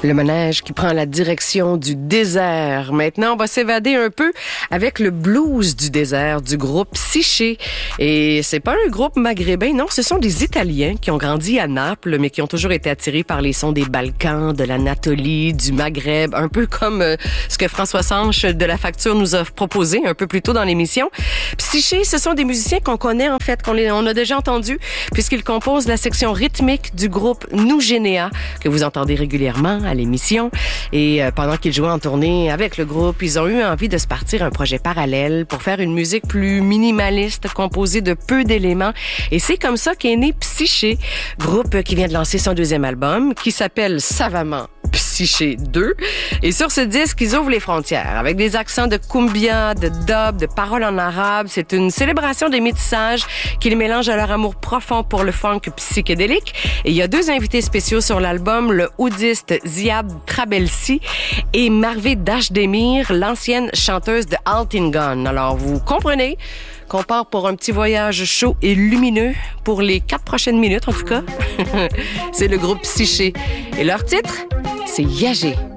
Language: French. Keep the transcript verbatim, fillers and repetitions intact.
Le manège qui prend la direction du désert. Maintenant, on va s'évader un peu avec le blues du désert du groupe Psyché. Et c'est pas un groupe maghrébin, non, ce sont des Italiens qui ont grandi à Naples, mais qui ont toujours été attirés par les sons des Balkans, de l'Anatolie, du Maghreb, un peu comme euh, ce que François Sanche de La Facture nous a proposé un peu plus tôt dans l'émission. Psyché, ce sont des musiciens qu'on connaît en fait, qu'on les, on a déjà entendus, puisqu'ils composent la section rythmique du groupe Nougénéa, que vous entendez régulièrement à l'émission. Et euh, pendant qu'ils jouaient en tournée avec le groupe, ils ont eu envie de se partir un projet parallèle pour faire une musique plus minimaliste, composée de peu d'éléments. Et c'est comme ça qu'est né Psyché, groupe qui vient de lancer son deuxième album, qui s'appelle savamment Psyché deux. Et sur ce disque, ils ouvrent les frontières avec des accents de cumbia, de dub, de paroles en arabe. C'est une célébration des métissages qu'ils mélangent à leur amour profond pour le funk psychédélique. Et il y a deux invités spéciaux sur l'album, le oudiste Ziad Trabelsi et Marvé Dashdemir, l'ancienne chanteuse de Altingun. Alors, vous comprenez qu'on part pour un petit voyage chaud et lumineux pour les quatre prochaines minutes, en tout cas. C'est le groupe Psyché. Et leur titre, c'est Yagé.